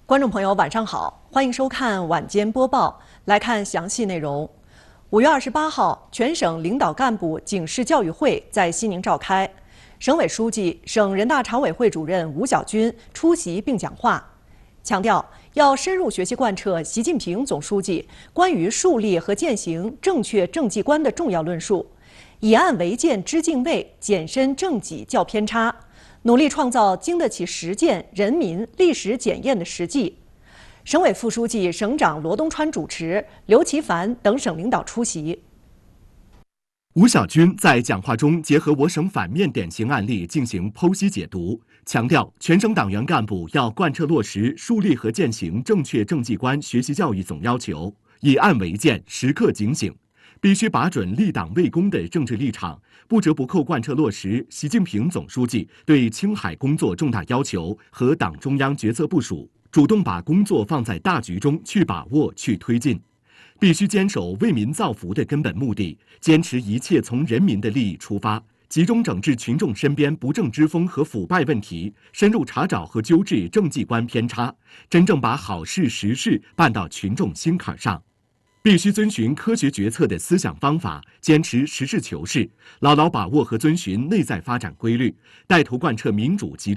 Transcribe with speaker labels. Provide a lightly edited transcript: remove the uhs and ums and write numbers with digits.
Speaker 1: 观众朋友，晚上好，欢迎收看晚间播报。来看详细内容。5月28号，全省领导干部警示教育会在西宁召开，省委书记、省人大常委会主任吴晓军出席并讲话，强调要深入学习贯彻习近平总书记关于树立和践行正确政绩观的重要论述，以案为鉴知敬畏，减深政绩较偏差。 努力创造经得起实践、人民、历史检验的实际。省委副书记、省长罗东川主持，刘奇凡等省领导出席。
Speaker 2: 吴晓军在讲话中结合我省反面典型案例进行剖析解读，强调全省党员干部要贯彻落实树立和践行正确政绩观学习教育总要求，以案为鉴，时刻警醒。 必须把准立党为公的政治立场，不折不扣贯彻落实习近平总书记对青海工作重大要求和党中央决策部署，主动把工作放在大局中去把握、去推进。必须坚守为民造福的根本目的，坚持一切从人民的利益出发，集中整治群众身边不正之风和腐败问题，深入查找和纠治政绩观偏差，真正把好事实事办到群众心坎上。 必须遵循科学决策的思想方法，坚持实事求是，牢牢把握和遵循内在发展规律，带头贯彻民主集中。